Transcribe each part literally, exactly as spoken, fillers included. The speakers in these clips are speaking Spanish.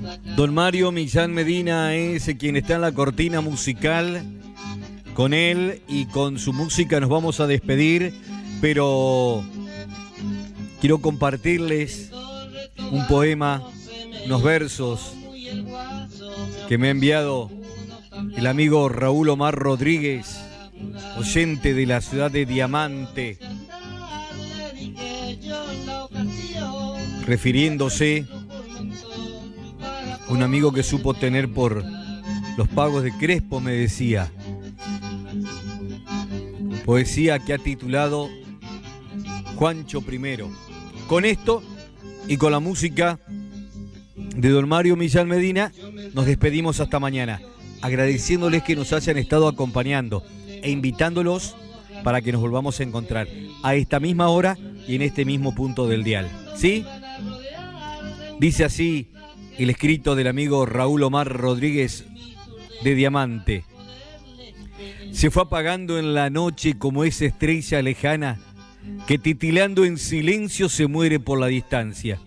Don Mario Millán Medina es quien está en la cortina musical. Con él y con su música nos vamos a despedir, pero quiero compartirles un poema, unos versos que me ha enviado el amigo Raúl Omar Rodríguez, oyente de la ciudad de Diamante, refiriéndose a un amigo que supo tener por los pagos de Crespo, me decía. Poesía que ha titulado Juancho Primero. Con esto y con la música de don Mario Millán Medina, nos despedimos hasta mañana, agradeciéndoles que nos hayan estado acompañando e invitándolos para que nos volvamos a encontrar a esta misma hora y en este mismo punto del dial. ¿Sí? Dice así el escrito del amigo Raúl Omar Rodríguez de Diamante. Se fue apagando en la noche como esa estrella lejana que titilando en silencio se muere por la distancia.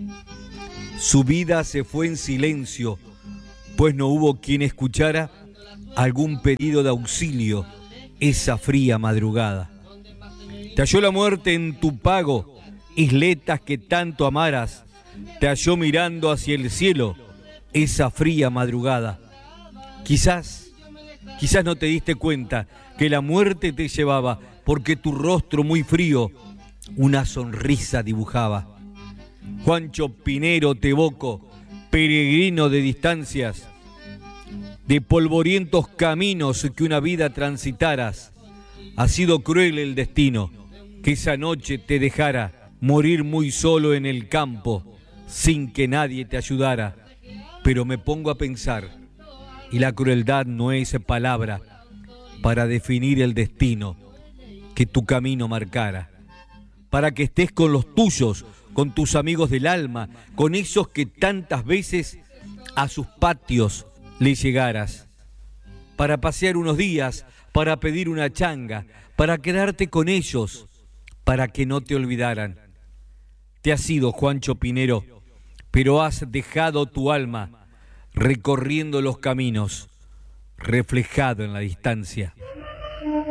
Su vida se fue en silencio, pues no hubo quien escuchara algún pedido de auxilio esa fría madrugada. Te halló la muerte en tu pago, isletas que tanto amaras, te halló mirando hacia el cielo esa fría madrugada. Quizás Quizás no te diste cuenta que la muerte te llevaba porque tu rostro muy frío una sonrisa dibujaba. Juancho Pinero te evoco, peregrino de distancias, de polvorientos caminos que una vida transitaras. Ha sido cruel el destino que esa noche te dejara morir muy solo en el campo sin que nadie te ayudara. Pero me pongo a pensar, y la crueldad no es palabra para definir el destino que tu camino marcara. Para que estés con los tuyos, con tus amigos del alma, con esos que tantas veces a sus patios le llegaras. Para pasear unos días, para pedir una changa, para quedarte con ellos, para que no te olvidaran. Te has ido, Juancho Pinero, pero has dejado tu alma recorriendo los caminos, reflejado en la distancia.